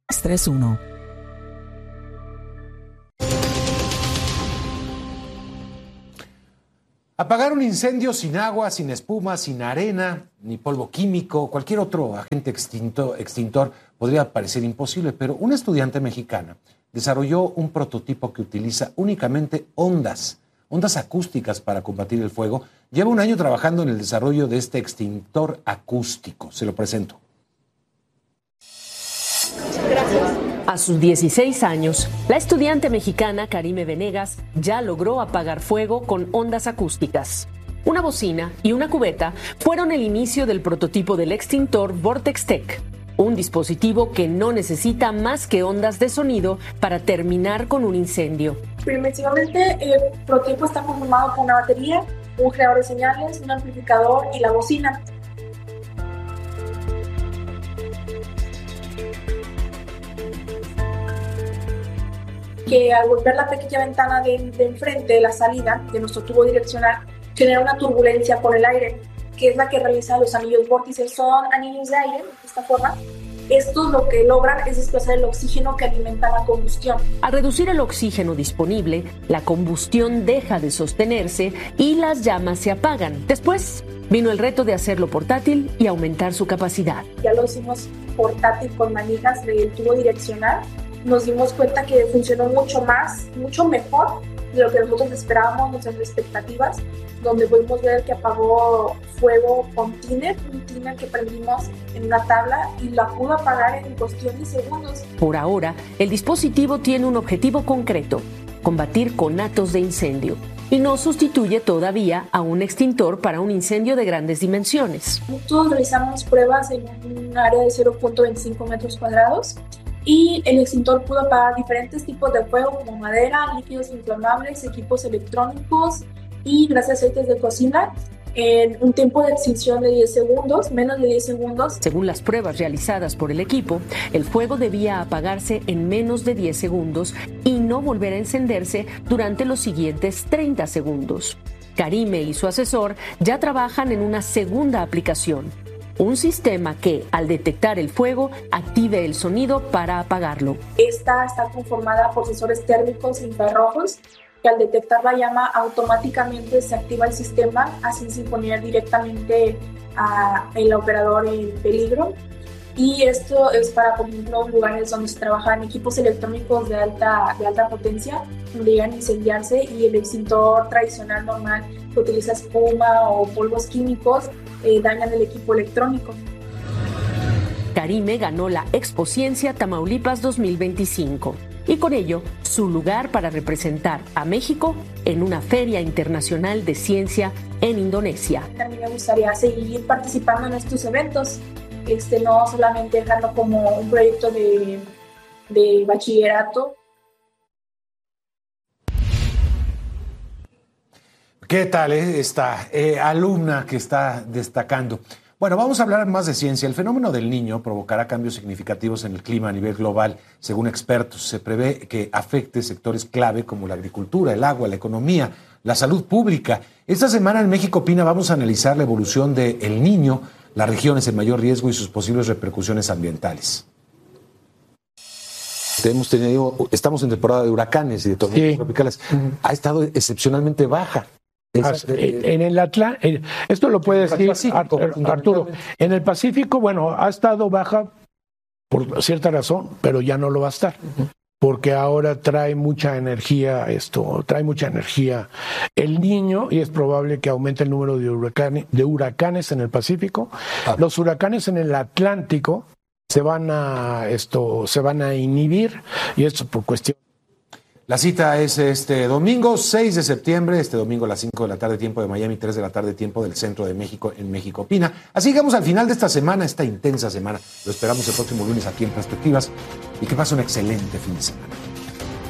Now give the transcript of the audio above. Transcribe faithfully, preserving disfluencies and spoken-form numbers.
tres uno. Apagar un incendio sin agua, sin espuma, sin arena, ni polvo químico, cualquier otro agente extinto, extintor podría parecer imposible, pero una estudiante mexicana desarrolló un prototipo que utiliza únicamente ondas, ondas acústicas para combatir el fuego. Lleva un año trabajando en el desarrollo de este extintor acústico. Se lo presento. Gracias. A sus dieciséis años, la estudiante mexicana Karime Venegas ya logró apagar fuego con ondas acústicas. Una bocina y una cubeta fueron el inicio del prototipo del extintor Vortex-Tech, un dispositivo que no necesita más que ondas de sonido para terminar con un incendio. Principalmente, el prototipo está conformado por una batería, un generador de señales, un amplificador y la bocina. Que al golpear la pequeña ventana de, de enfrente de la salida de nuestro tubo direccional genera una turbulencia por el aire, que es la que realiza los anillos vórtices. Son anillos de aire de esta forma. Estos lo que logran es desplazar el oxígeno que alimenta la combustión. Al reducir el oxígeno disponible, la combustión deja de sostenerse y las llamas se apagan. Después vino el reto de hacerlo portátil y aumentar su capacidad. Ya lo hicimos portátil con manijas del tubo direccional. Nos dimos cuenta que funcionó mucho más, mucho mejor de lo que nosotros esperábamos, nuestras expectativas, donde pudimos ver que apagó fuego con tiner, un tiner que prendimos en una tabla y la pudo apagar en cuestión de segundos. Por ahora, el dispositivo tiene un objetivo concreto: combatir conatos de incendio. Y no sustituye todavía a un extintor para un incendio de grandes dimensiones. Nosotros realizamos pruebas en un área de cero punto veinticinco metros cuadrados. Y el extintor pudo apagar diferentes tipos de fuego como madera, líquidos inflamables, equipos electrónicos y gracias a aceites de cocina en un tiempo de extinción de diez segundos, menos de diez segundos. Según las pruebas realizadas por el equipo, el fuego debía apagarse en menos de diez segundos y no volver a encenderse durante los siguientes treinta segundos. Karime y su asesor ya trabajan en una segunda aplicación. Un sistema que, al detectar el fuego, active el sonido para apagarlo. Esta está conformada por sensores térmicos e infrarrojos que al detectar la llama automáticamente se activa el sistema, así sin poner directamente al operador en peligro. Y esto es para, por ejemplo, lugares donde se trabajan equipos electrónicos de alta, de alta potencia, donde llegan a incendiarse y el extintor tradicional normal que utiliza espuma o polvos químicos eh, dañan el equipo electrónico. Karime ganó la Expociencia Tamaulipas dos mil veinticinco y con ello su lugar para representar a México en una feria internacional de ciencia en Indonesia. También me gustaría seguir participando en estos eventos. Este, no solamente dejarlo como un proyecto de, de bachillerato. ¿Qué tal eh, esta eh, alumna que está destacando? Bueno, vamos a hablar más de ciencia. El fenómeno del Niño provocará cambios significativos en el clima a nivel global. Según expertos, se prevé que afecte sectores clave como la agricultura, el agua, la economía, la salud pública. Esta semana en México Opina vamos a analizar la evolución del Niño, las regiones en mayor riesgo y sus posibles repercusiones ambientales. Hemos tenido, estamos en temporada de huracanes y de tormentas sí. tropicales. Uh-huh. Ha estado excepcionalmente baja. Esa, en, en el Atlántico, esto lo puede decir Pacífico, Arturo. En el Pacífico, bueno, ha estado baja por cierta razón, pero ya no lo va a estar. Uh-huh. Porque ahora trae mucha energía esto, trae mucha energía el Niño y es probable que aumente el número de huracanes, de huracanes en el Pacífico. Ah. Los huracanes en el Atlántico se van a esto, se van a inhibir y esto por cuestión. La cita es este domingo seis de septiembre, este domingo a las cinco de la tarde tiempo de Miami, tres de la tarde tiempo del centro de México en México Opina. Así llegamos al final de esta semana, esta intensa semana. Lo esperamos el próximo lunes aquí en Perspectivas y que pase un excelente fin de semana.